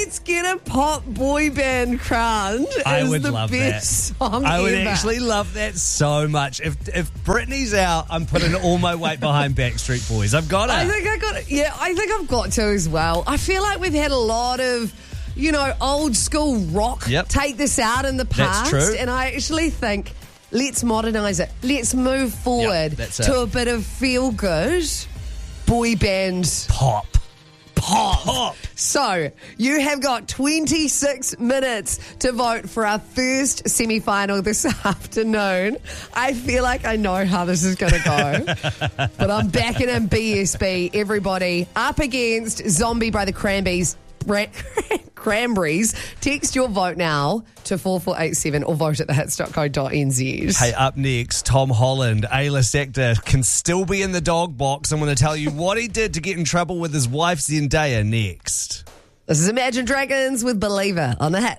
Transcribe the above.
Let's Get a Pop boy band crowned. I would the love best that. Song I would ever. actually love that so much. If Britney's out, I'm putting all my weight behind Backstreet Boys. I've got it. I think I've got to as well. I feel like we've had a lot of, old school rock take this out in the past. That's true. And I actually think let's modernise it. Let's move forward to a bit of feel good boy band pop. So, you have got 26 minutes to vote for our first semi-final this afternoon. I feel like I know how this is going to go. But I'm backing in BSB, everybody, up against Zombie by the Cranberries. Text your vote now to 4487 or vote at thehits.co.nz. Hey, up next, Tom Holland, A-list actor, can still be in the dog box. I'm going to tell you what he did to get in trouble with his wife Zendaya next. This is Imagine Dragons with Believer on the Hits.